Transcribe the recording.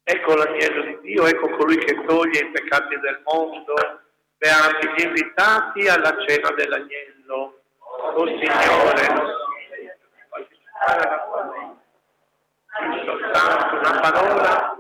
Ecco l'agnello di Dio, ecco colui che toglie i peccati del mondo. Beati gli invitati alla cena dell'agnello. O Signore, soltanto una parola